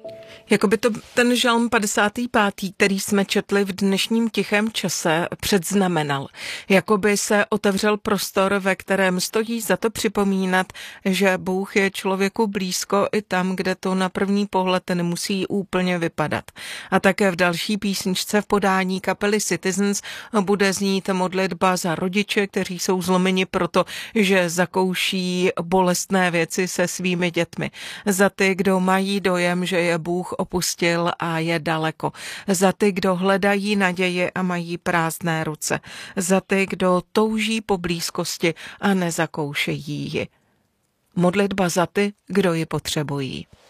Jakoby to ten žalm 55., který jsme četli v dnešním tichém čase, předznamenal. Jakoby se otevřel prostor, ve kterém stojí za to připomínat, že Bůh je člověku blízko i tam, kde to na první pohled nemusí úplně vypadat. A také v další písničce v podání kapely Citizens bude znít modlitba za rodiče, kteří jsou zlomeni proto, že zakouší bolestné věci se svými dětmi. Za ty, kdo mají dojem, že je Bůh opustil a je daleko. Za ty, kdo hledají naděje a mají prázdné ruce. Za ty, kdo touží po blízkosti a nezakoušejí ji. Modlitba za ty, kdo ji potřebují.